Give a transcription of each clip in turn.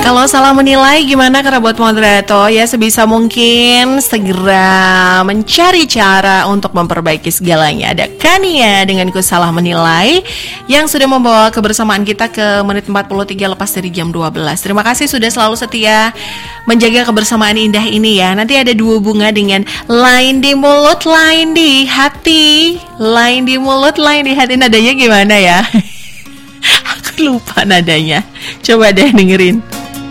Kalau salah menilai gimana kerabat moderator ya, sebisa mungkin segera mencari cara untuk memperbaiki segalanya. Ada Kania dengan Ku Salah Menilai yang sudah membawa kebersamaan kita ke menit 43 lepas dari jam 12. Terima kasih sudah selalu setia menjaga kebersamaan indah ini ya. Nanti ada Dua Bunga dengan Lain di Mulut, Lain di Hati. Lain di Mulut, Lain di Hati. Nadanya gimana ya? Aku lupa nadanya. Coba deh dengerin.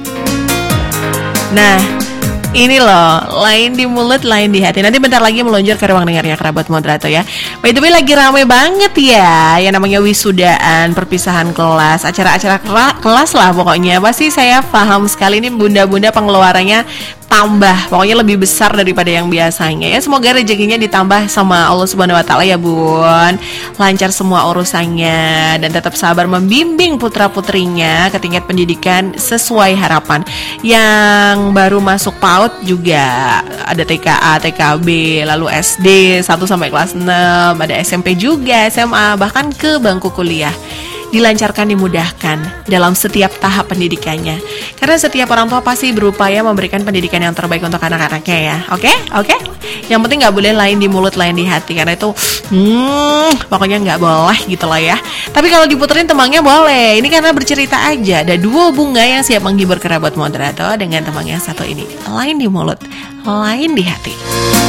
Nah, ini loh, lain di mulut, lain di hati. Nanti bentar lagi meluncur ke ruang dengarnya kerabat moderator ya. By the way, lagi rame banget ya yang namanya wisudaan, perpisahan kelas, acara-acara kelas lah pokoknya. Pasti saya paham sekali ini bunda-bunda pengeluarannya tambah, pokoknya lebih besar daripada yang biasanya ya. Semoga rezekinya ditambah sama Allah Subhanahu wa taala ya Bun. Lancar semua urusannya dan tetap sabar membimbing putra-putrinya ke tingkat pendidikan sesuai harapan. Yang baru masuk PAUD juga ada TKA, TKB, lalu SD 1 sampai kelas 6, ada SMP juga, SMA, bahkan ke bangku kuliah. Dilancarkan, dimudahkan dalam setiap tahap pendidikannya. Karena setiap orang tua pasti berupaya memberikan pendidikan yang terbaik untuk anak-anaknya ya. Oke? Yang penting gak boleh lain di mulut, lain di hati. Karena itu pokoknya gak boleh gitu lah ya. Tapi kalau diputerin temangnya boleh. Ini karena bercerita aja. Ada Dua Bunga yang siap menghibur kerabat moderator dengan temang yang satu ini. Lain di mulut, lain di hati.